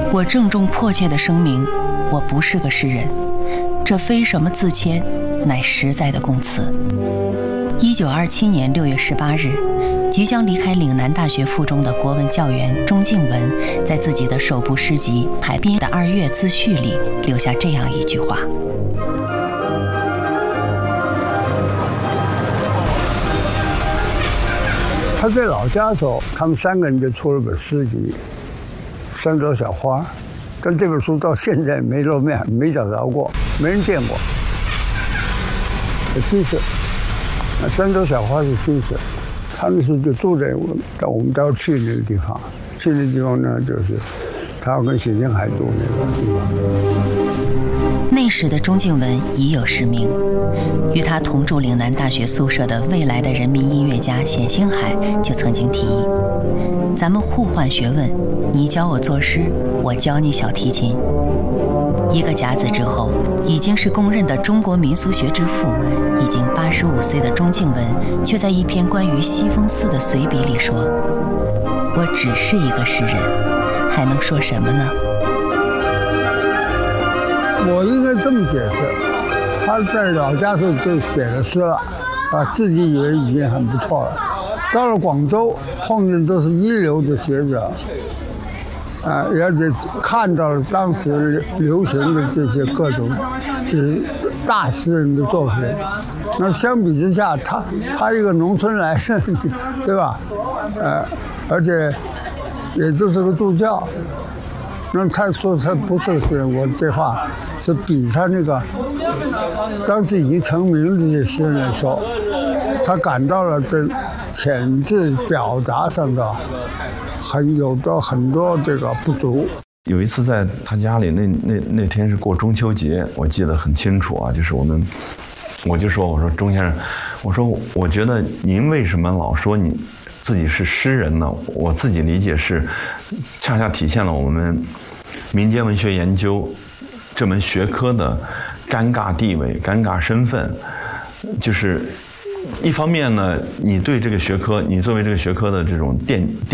我郑重迫切地声明，我不是个诗人，这非什么自谦，乃实在的供词。1927年6月18日，即将离开岭南大学附中的国文教员钟敬文，在自己的首部诗集《海滨的2月自序》里留下这样一句话： 他在老家的时候，他们3个人就出了本诗集《山朵小花》，但这本书到现在没露面，没找着过，没人见过。新社，山朵小花是新社，他那时候就住在我们都要去那个地方。去那个地方呢，就是他要跟许金海住那个地方。 那时的钟敬文已有实名，与他同住岭南大学宿舍的未来的人民音乐家冼星海就曾经提议，咱们互换学问，你教我作诗，我教你小提琴。一个甲子之后，已经是公认的中国民俗学之父，已经85岁的钟敬文，却在一篇关于西风寺的随笔里说：我只是一个诗人，还能说什么呢？ 我应该这么解释，他在老家时候就写了诗了，自己以为已经很不错了。到了广州，碰见都是一流的学者，而且看到了当时流行的这些各种就是大诗人的作品。那相比之下，他一个农村来的，对吧？而且也就是个助教。那他说他不是诗人，我这话是比他那个当时已经成名的这些诗人来说，他感到了这潜质表达上的有很多这个不足。 有一次在他家里，那天是过中秋节，我记得很清楚啊，就是我就说钟先生，我觉得您为什么老说你自己是诗人呢？我自己理解是，恰恰体现了我们民间文学研究这门学科的尴尬地位、尴尬身份。就是一方面呢，你对这个学科，你作为这个学科的这种奠